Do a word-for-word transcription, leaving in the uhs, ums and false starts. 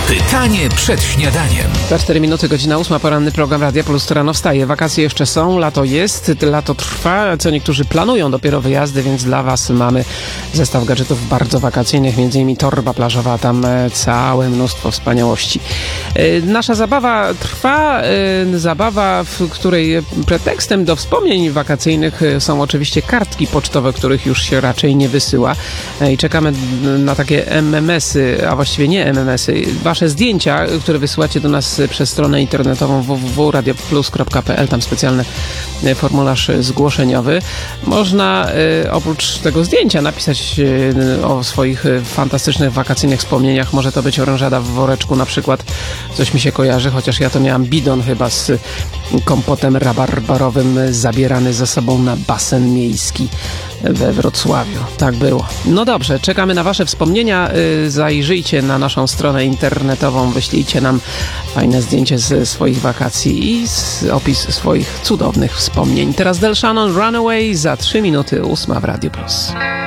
Pytanie przed śniadaniem. Za cztery minuty, godzina ósma, poranny program Radia Plus rano wstaje. Wakacje jeszcze są, lato jest, lato trwa, co niektórzy planują dopiero wyjazdy, więc dla Was mamy zestaw gadżetów bardzo wakacyjnych, między innymi torba plażowa, tam całe mnóstwo wspaniałości. Nasza zabawa trwa, zabawa, w której pretekstem do wspomnień wakacyjnych są oczywiście kartki pocztowe, których już się raczej nie wysyła i czekamy na takie M M S-y, a właściwie nie M M S-y, Wasze zdjęcia, które wysyłacie do nas przez stronę internetową w w w kropka radio plus kropka p l, tam specjalny formularz zgłoszeniowy. Można y, oprócz tego zdjęcia napisać y, o swoich fantastycznych wakacyjnych wspomnieniach. Może to być orężada w woreczku na przykład. Coś mi się kojarzy, chociaż ja to miałam bidon chyba z kompotem rabarbarowym zabierany ze sobą na basen miejski we Wrocławiu. Tak było. No dobrze, czekamy na Wasze wspomnienia. Zajrzyjcie na naszą stronę internetową, wyślijcie nam fajne zdjęcie ze swoich wakacji i opis swoich cudownych wspomnień. Teraz Del Shannon, Runaway, za trzy minuty ósma w Radio Plus.